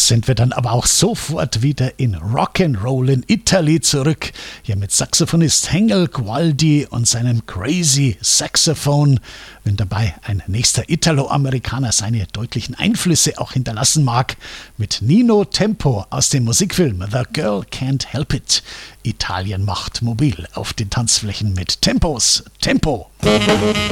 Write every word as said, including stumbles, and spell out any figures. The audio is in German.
sind wir dann aber auch sofort wieder in Rock'n'Roll in Italy zurück. Hier mit Saxophonist Hengel Gualdi und seinem Crazy Saxophone. Wenn dabei ein nächster Italo-Amerikaner seine deutlichen Einflüsse auch hinterlassen mag, mit Nino Tempo aus dem Musikfilm The Girl Can't Help It. Italien macht mobil auf den Tanzflächen mit Tempos. Tempo.